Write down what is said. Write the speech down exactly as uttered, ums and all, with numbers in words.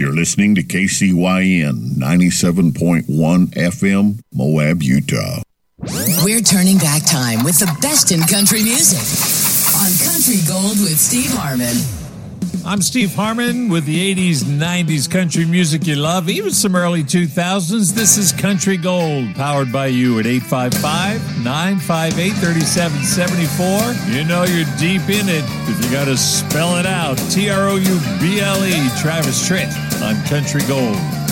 You're listening to K C Y N ninety-seven point one F M, Moab, Utah. We're turning back time with the best in country music on Country Gold with Steve Harmon. I'm Steve Harmon with the eighties, nineties country music you love, even some early two thousands. This is Country Gold, powered by you at eight five five, nine five eight, three seven seven four. You know you're deep in it if you got to spell it out. T R O U B L E, Travis Tritt on Country Gold.